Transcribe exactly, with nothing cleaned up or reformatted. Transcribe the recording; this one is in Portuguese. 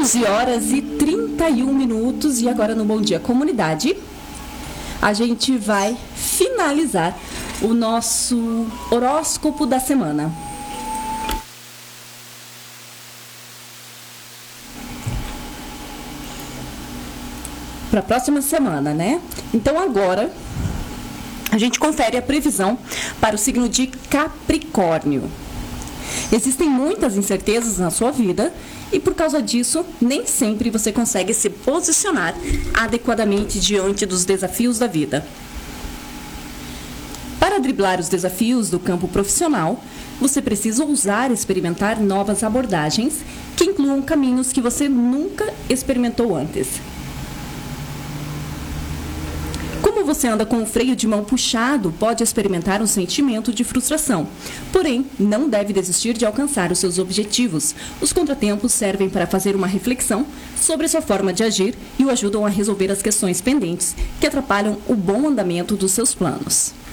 onze horas e trinta e um minutos e agora no Bom Dia Comunidade a gente vai finalizar o nosso horóscopo da semana. Para a próxima semana, né? Então agora a gente confere a previsão para o signo de Capricórnio. Existem muitas incertezas na sua vida e por causa disso, nem sempre você consegue se posicionar adequadamente diante dos desafios da vida. Para driblar os desafios do campo profissional, você precisa ousar experimentar novas abordagens que incluam caminhos que você nunca experimentou antes. Como você anda com o freio de mão puxado, pode experimentar um sentimento de frustração. Porém, não deve desistir de alcançar os seus objetivos. Os contratempos servem para fazer uma reflexão sobre a sua forma de agir e o ajudam a resolver as questões pendentes que atrapalham o bom andamento dos seus planos.